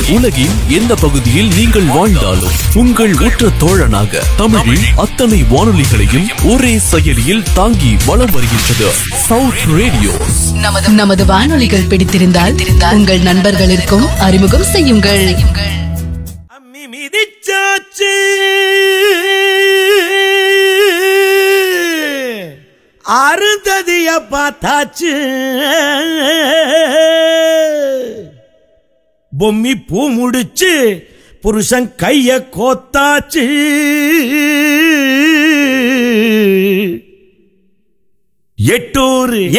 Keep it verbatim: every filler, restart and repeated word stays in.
உலகின் எந்த பகுதியில் நீங்கள் வாழ்ந்தாலும் உங்கள் உற்ற தோழனாக தமிழில் அத்தனை வானொலிகளையும் ஒரே செயலியில் தாங்கி வலம் வருகின்றது சவுத் ரேடியோஸ். நமது வானொலிகள் பிடித்திருந்தால் உங்கள் நண்பர்களுக்கும் அறிமுகம் செய்யுங்கள். அம்மி மிதிச்சாச்சு அருந்ததிய பார்த்தாச்சு பொம்மி பூ முடிச்சு புருஷன் கைய கோத்தாச்சு எட்டூர்